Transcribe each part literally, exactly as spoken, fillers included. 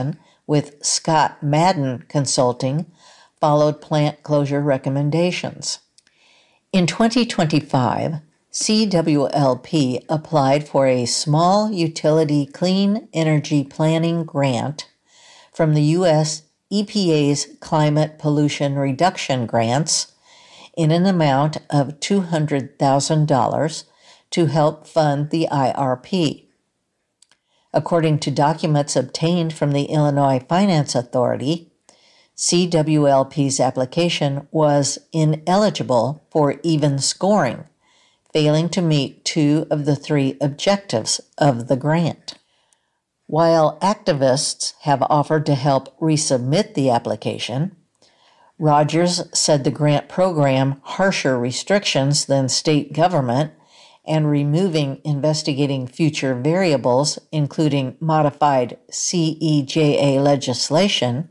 with Scott Madden Consulting followed plant closure recommendations. In twenty twenty-five, C W L P applied for a Small Utility Clean Energy Planning Grant from the U S E P A's Climate Pollution Reduction Grants in an amount of two hundred thousand dollars to help fund the I R P. According to documents obtained from the Illinois Finance Authority, C W L P's application was ineligible for even scoring, failing to meet two of the three objectives of the grant. While activists have offered to help resubmit the application, Rogers said the grant program harsher restrictions than state government and removing investigating future variables, including modified C E J A legislation.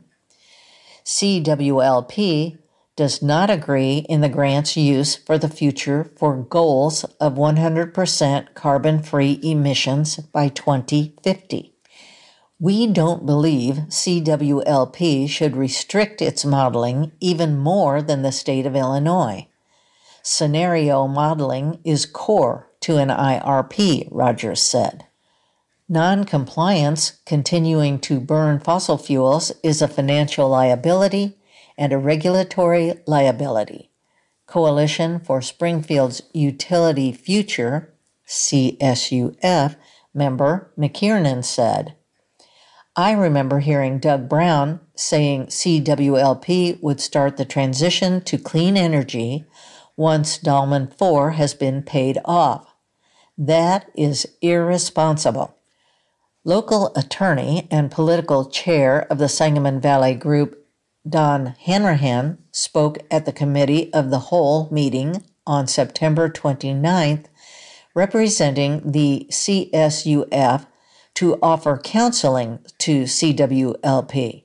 C W L P does not agree in the grant's use for the future for goals of one hundred percent carbon-free emissions by twenty fifty. We don't believe C W L P should restrict its modeling even more than the state of Illinois. Scenario modeling is core to an I R P, Rogers said. Non-compliance, continuing to burn fossil fuels, is a financial liability and a regulatory liability. Coalition for Springfield's Utility Future, C S U F, member McKiernan said, I remember hearing Doug Brown saying C W L P would start the transition to clean energy once Dolman four has been paid off. That is irresponsible. Local attorney and political chair of the Sangamon Valley Group, Don Hanrahan, spoke at the Committee of the Whole meeting on September twenty-ninth, representing the C S U F to offer counseling to C W L P.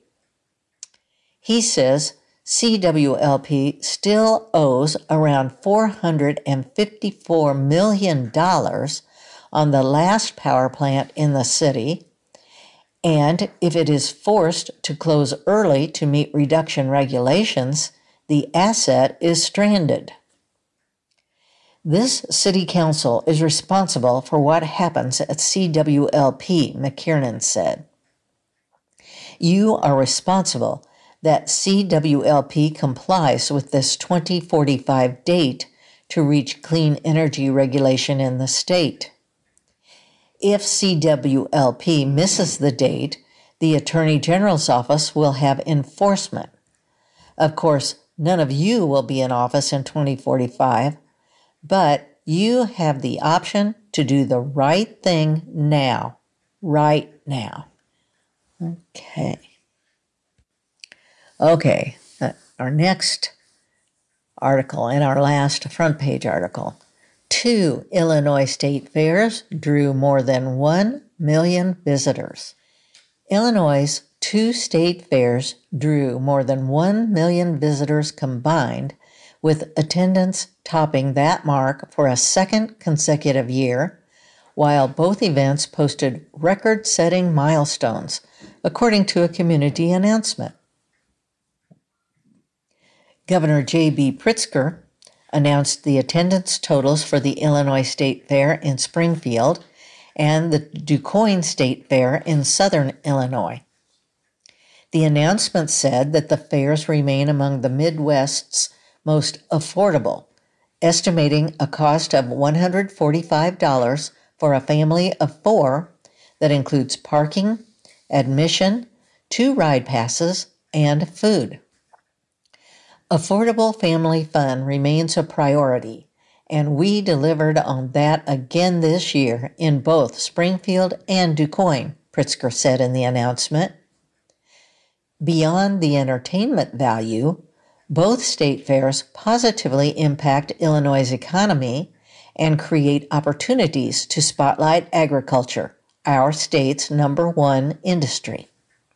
He says C W L P still owes around four hundred fifty-four million dollars on the last power plant in the city, and if it is forced to close early to meet reduction regulations, the asset is stranded. This city council is responsible for what happens at C W L P, McKiernan said. You are responsible that C W L P complies with this twenty forty-five date to reach clean energy regulation in the state. If C W L P misses the date, the Attorney General's office will have enforcement. Of course, none of you will be in office in twenty forty-five, but you have the option to do the right thing now, right now. Okay. Okay, uh, our next article and our last front page article. Two Illinois state fairs drew more than one million visitors. Illinois' two state fairs drew more than one million visitors combined, with attendance topping that mark for a second consecutive year, while both events posted record-setting milestones, according to a community announcement. Governor J B Pritzker announced the attendance totals for the Illinois State Fair in Springfield and the DuQuoin State Fair in southern Illinois. The announcement said that the fairs remain among the Midwest's most affordable, estimating a cost of one hundred forty-five dollars for a family of four that includes parking, admission, two ride passes, and food. Affordable family fun remains a priority, and we delivered on that again this year in both Springfield and DuQuoin, Pritzker said in the announcement. Beyond the entertainment value, both state fairs positively impact Illinois' economy and create opportunities to spotlight agriculture, our state's number one industry.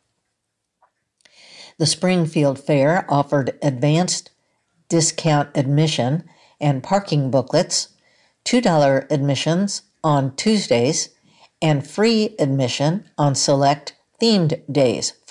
The Springfield Fair offered advanced discount admission and parking booklets, two dollars admissions on Tuesdays, and free admission on select themed days